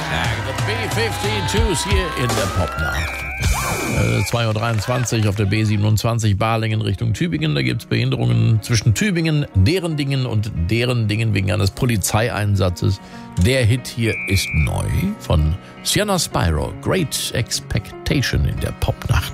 The B-52s hier in der Popnacht. 2.23 Uhr auf der B27 Balingen Richtung Tübingen. Da gibt es Behinderungen zwischen Tübingen, deren Dingen und deren Dingen wegen eines Polizeieinsatzes. Der Hit hier ist neu von Sienna Spyro. Great Expectation in der Popnacht.